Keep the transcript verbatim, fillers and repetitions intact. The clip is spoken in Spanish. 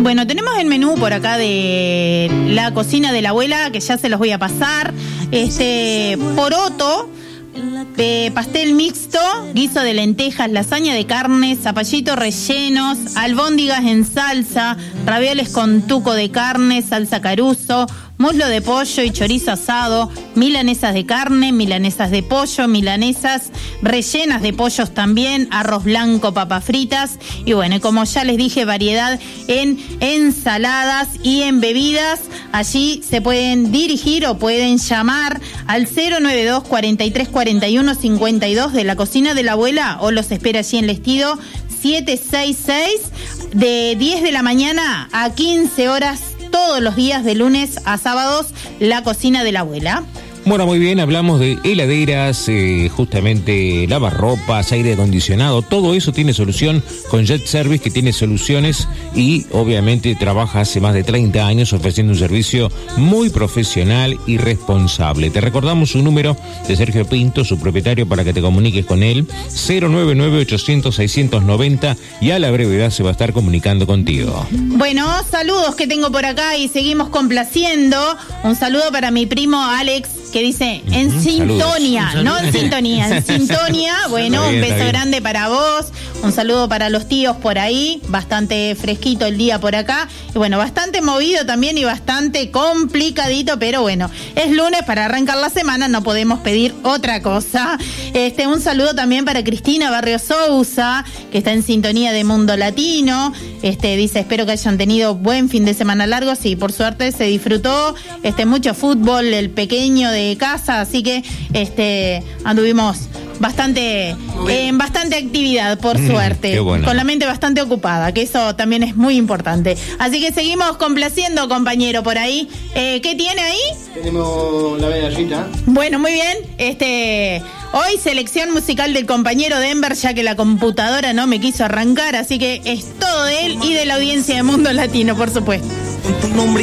Bueno, tenemos el menú por acá de la cocina de la abuela, que ya se los voy a pasar. Este, poroto, eh, pastel mixto, guiso de lentejas, lasaña de carne, zapallitos rellenos, albóndigas en salsa, ravioles con tuco de carne, salsa caruso, muslo de pollo y chorizo asado, milanesas de carne, milanesas de pollo, milanesas rellenas de pollos también, arroz blanco, papas fritas y bueno, y como ya les dije, variedad en ensaladas y en bebidas. Allí se pueden dirigir o pueden llamar al cero nueve dos, cuarenta y tres, cuarenta y uno, cincuenta y dos de la cocina de la abuela o los espera allí en Lestido siete seis seis de diez de la mañana a quince horas todos los días de lunes a sábados, la cocina de la abuela. Bueno, muy bien, hablamos de heladeras, eh, justamente lavarropas, aire acondicionado, todo eso tiene solución con Jet Service, que tiene soluciones y obviamente trabaja hace más de treinta años ofreciendo un servicio muy profesional y responsable. Te recordamos su número de Sergio Pinto, su propietario, para que te comuniques con él, cero nueve nueve, ochocientos, seiscientos noventa, y a la brevedad se va a estar comunicando contigo. Bueno, saludos que tengo por acá y seguimos complaciendo. Un saludo para mi primo Alex, que dice en uh-huh, sintonía, saludos. no en sintonía, en sintonía. Bueno, bien, un beso grande para vos, un saludo para los tíos por ahí, bastante fresquito el día por acá, y bueno, bastante movido también y bastante complicadito, pero bueno, es lunes para arrancar la semana, no podemos pedir otra cosa. Este, un saludo también para Cristina Barrio Sousa, que está en sintonía de Mundo Latino. Este, dice, espero que hayan tenido buen fin de semana largo. Sí, por suerte se disfrutó, este, mucho fútbol, el pequeño de casa, así que este anduvimos bastante en bastante actividad, por mm, suerte, bueno. Con la mente bastante ocupada, que eso también es muy importante. Así que seguimos complaciendo, compañero, por ahí. Eh, ¿Qué tiene ahí? Tenemos la medallita. Bueno, muy bien. Este, hoy selección musical del compañero Denver, ya que la computadora no me quiso arrancar, así que es todo de él y de la audiencia de Mundo Latino, por supuesto.